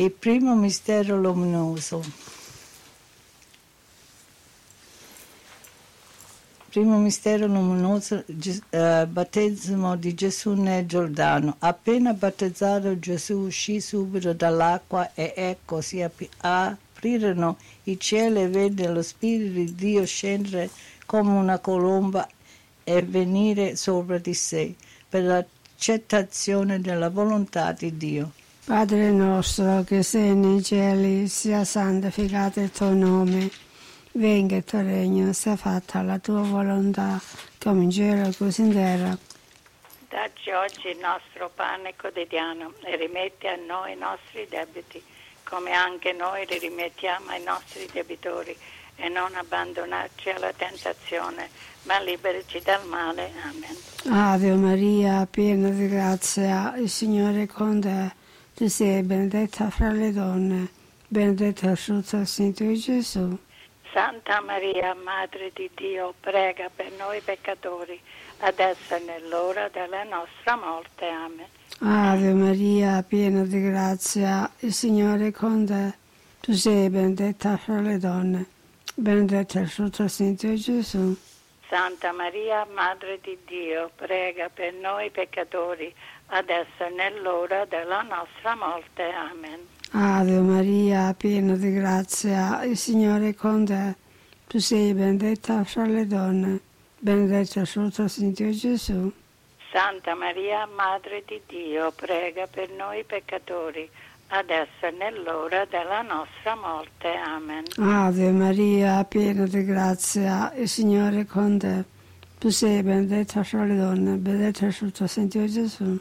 Il primo mistero luminoso. Primo mistero luminoso, battesimo di Gesù nel Giordano. Appena battezzato Gesù uscì subito dall'acqua e ecco si aprirono i cieli e venne lo Spirito di Dio scendere come una colomba e venire sopra di sé per l'accettazione della volontà di Dio. Padre nostro che sei nei cieli, sia santificato il tuo nome. Venga il tuo regno, sia fatta la tua volontà, come in cielo così in terra. Dacci oggi il nostro pane quotidiano e rimetti a noi i nostri debiti, come anche noi li rimettiamo ai nostri debitori, e non abbandonarci alla tentazione, ma liberaci dal male. Amen. Ave Maria, piena di grazia, il Signore è con te. Tu sei benedetta fra le donne, benedetto il frutto del seno di Gesù. Santa Maria, Madre di Dio, prega per noi peccatori, adesso e nell'ora della nostra morte. Amen. Ave Maria, piena di grazia, il Signore è con te. Tu sei benedetta fra le donne, benedetto il frutto del seno di Gesù. Santa Maria, Madre di Dio, prega per noi peccatori, adesso e nell'ora della nostra morte. Amen. Ave Maria, piena di grazia, il Signore è con te. Tu sei benedetta fra le donne, benedetto il frutto del seno di Gesù. Santa Maria, Madre di Dio, prega per noi peccatori, adesso e nell'ora della nostra morte. Amen. Ave Maria, piena di grazia, il Signore è con te. Tu sei benedetta fra le donne, benedetto il frutto del seno di Gesù.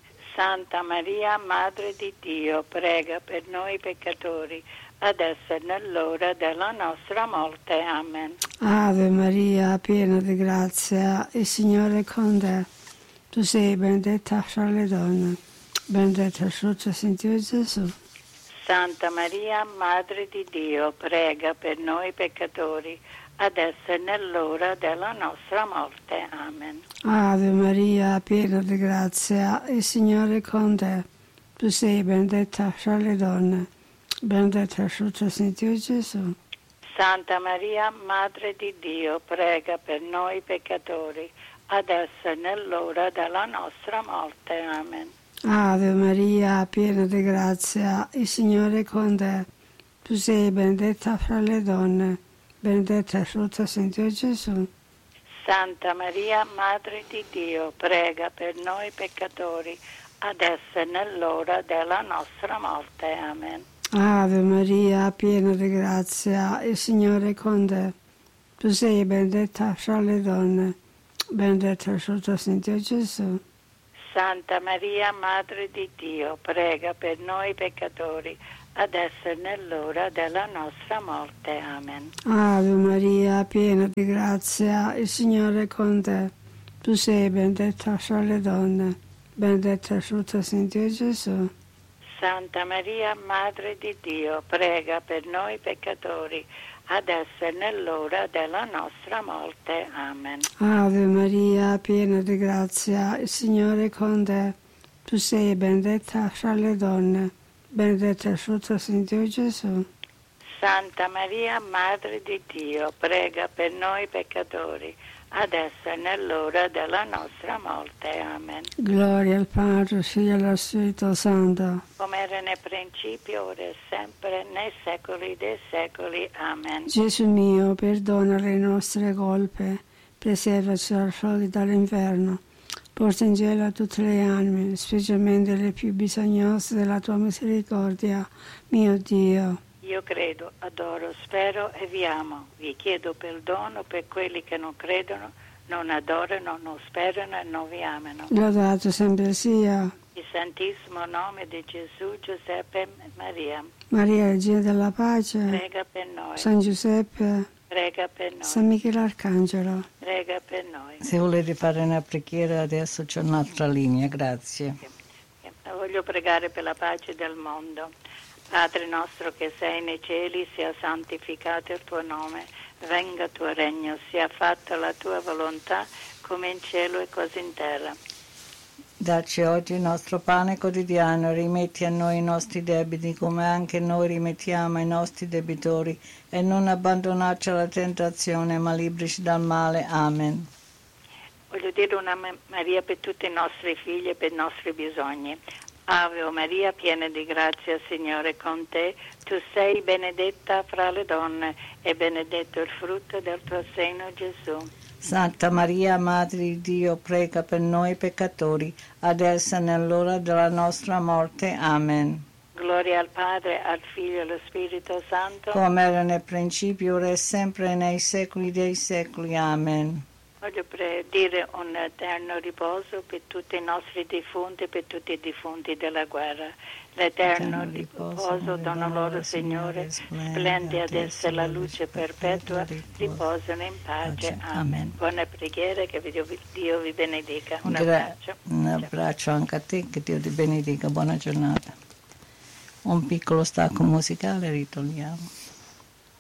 Santa Maria, Madre di Dio, prega per noi peccatori, adesso e nell'ora della nostra morte. Amen. Ave Maria, piena di grazia, il Signore è con te. Tu sei benedetta fra le donne, benedetto il frutto del seno di Gesù. Santa Maria, Madre di Dio, prega per noi peccatori, adesso e nell'ora della nostra morte. Amen. Ave Maria, piena di grazia, il Signore è con te. Tu sei benedetta fra le donne, benedetto il frutto del seno di Gesù. Santa Maria, Madre di Dio, prega per noi peccatori, adesso e nell'ora della nostra morte. Amen. Ave Maria, piena di grazia, il Signore è con te. Tu sei benedetta fra le donne, benedetto il frutto del seno di Gesù. Santa Maria, Madre di Dio, prega per noi peccatori, adesso e nell'ora della nostra morte. Amen. Ave Maria, piena di grazia, il Signore è con te. Tu sei benedetta fra le donne, benedetto il frutto del seno di Gesù. Santa Maria, Madre di Dio, prega per noi peccatori, adesso e nell'ora della nostra morte. Amen. Ave Maria, piena di grazia, il Signore è con te. Tu sei benedetta fra le donne, benedetto il frutto del seno di Gesù. Santa Maria, Madre di Dio, prega per noi peccatori, adesso e nell'ora della nostra morte. Amen. Ave Maria, piena di grazia, il Signore è con te. Tu sei benedetta fra le donne, benedetto il frutto del seno di Gesù. Santa Maria, Madre di Dio, prega per noi peccatori, adesso e nell'ora della nostra morte. Amen. Gloria al Padre, Figlio e allo Spirito Santo. Come era nel principio, ora e sempre, nei secoli dei secoli. Amen. Gesù mio, perdona le nostre colpe, preservaci dal fuoco dall'inferno, porta in cielo tutte le anime, specialmente le più bisognose della tua misericordia, mio Dio. Io credo, adoro, spero e vi amo. Vi chiedo perdono per quelli che non credono, non adorano, non sperano e non vi amano. Lodato sempre sia Il Santissimo nome di Gesù, Giuseppe e Maria. Maria, Regina della Pace, Prega per noi. San Giuseppe, Prega per noi. San Michele Arcangelo. Prega per noi. Se volete fare una preghiera adesso c'è un'altra linea, grazie. Voglio pregare per la pace del mondo. Padre nostro che sei nei cieli, sia santificato il tuo nome, venga il tuo regno, sia fatta la tua volontà come in cielo e così in terra. Dacci oggi il nostro pane quotidiano, rimetti a noi i nostri debiti come anche noi rimettiamo ai nostri debitori e non abbandonarci alla tentazione ma librici dal male. Amen. Voglio dire una Maria per tutti i nostri figli e per i nostri bisogni. Ave o Maria, piena di grazia, Signore è con te. Tu sei benedetta fra le donne e benedetto il frutto del tuo seno, Gesù. Santa Maria, Madre di Dio, prega per noi peccatori, adesso e nell'ora della nostra morte. Amen. Gloria al Padre, al Figlio e allo Spirito Santo. Come era nel principio, ora e sempre, nei secoli dei secoli. Amen. Voglio dire un eterno riposo per tutti i nostri defunti, per tutti i defunti della guerra. L'eterno riposo dona loro, Signore, splendi ad esse la luce perpetua, riposano in pace. Amen. Buona preghiera, che Dio vi benedica. Un abbraccio. Un abbraccio anche a te, che Dio ti benedica. Buona giornata. Un piccolo stacco musicale, ritorniamo.